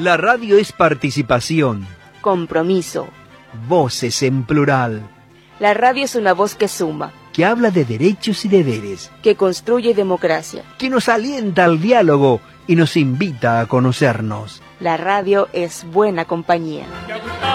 La radio es participación. Compromiso. Voces en plural. La radio es una voz que suma, Que habla de derechos y deberes. que construye democracia. Que nos alienta al diálogo y nos invita a conocernos. La radio es buena compañía.